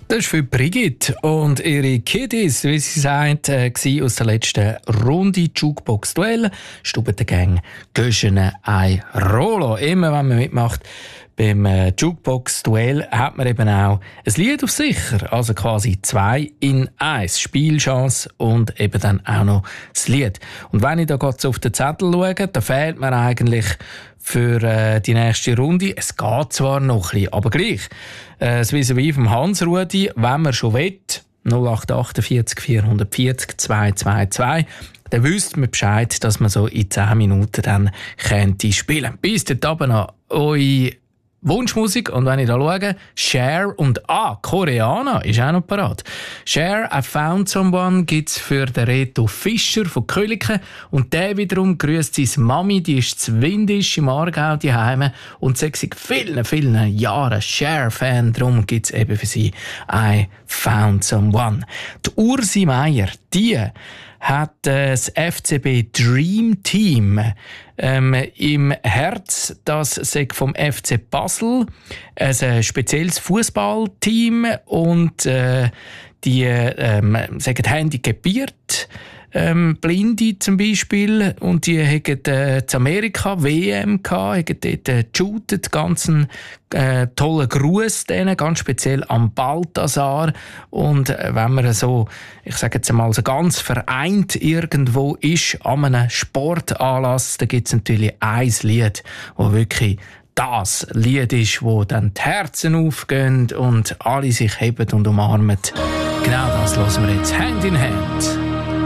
Das war für Brigitte und ihre Kiddies, wie sie sagt, aus der letzten Runde Jukebox-Duell. Stubbengang Göschene ein Rolo. Immer wenn man mitmacht beim Jukebox-Duell, hat man eben auch ein Lied auf sicher. Also quasi 2 in 1. Spielchance und eben dann auch noch das Lied. Und wenn ich da gerade so auf den Zettel schaue, da fehlt mir eigentlich für die nächste Runde. Es geht zwar noch ein bisschen, aber gleich. Das Vis-à-vis vom Hans-Rudi, wenn man schon will, 0848 440 222, dann wüsste man Bescheid, dass man so in 10 Minuten dann könnte spielen. Bis dort noch eure Wunschmusik. Und wenn ich da schaue, Cher und Koreaner ist auch noch parat. Cher, I Found Someone gibt's für den Reto Fischer von Köliken. Und der wiederum grüßt seine Mami, die ist zu Windisch im Aargau daheim und sagt seit vielen, vielen Jahren Cher-Fan. Darum gibt's eben für sie I Found Someone. Die Ursi Meier, die hat das FCB Dream Team im Herz. Das sagt vom FC Basel ein spezielles Fußballteam und die sagen handicapiert. Blinde zum Beispiel, und die haben zu Amerika WM gehabt, haben dort geshootet, ganz tollen Gruß denen, ganz speziell am Balthasar. Und wenn man so, ich sage jetzt mal, so ganz vereint irgendwo ist an einem Sportanlass, da gibt es natürlich ein Lied, das wirklich das Lied ist, wo dann die Herzen aufgehen und alle sich heben und umarmen. Genau das hören wir jetzt Hand in Hand.